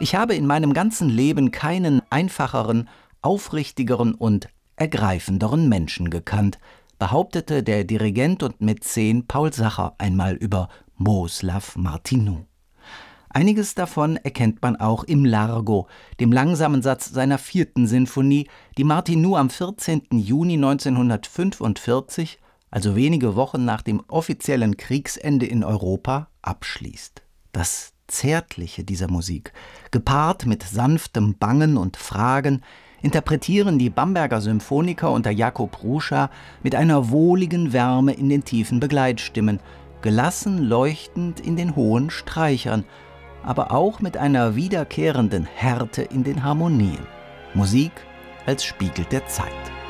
Ich habe in meinem ganzen Leben keinen einfacheren, aufrichtigeren und ergreifenderen Menschen gekannt, behauptete der Dirigent und Mäzen Paul Sacher einmal über Bohuslav Martinu. Einiges davon erkennt man auch im Largo, dem langsamen Satz seiner 4. Sinfonie, die Martinu am 14. Juni 1945, also wenige Wochen nach dem offiziellen Kriegsende in Europa, abschließt. Das Zärtliche dieser Musik, gepaart mit sanftem Bangen und Fragen, interpretieren die Bamberger Symphoniker unter Jakob Ruscha mit einer wohligen Wärme in den tiefen Begleitstimmen, gelassen leuchtend in den hohen Streichern, aber auch mit einer wiederkehrenden Härte in den Harmonien. Musik als Spiegel der Zeit.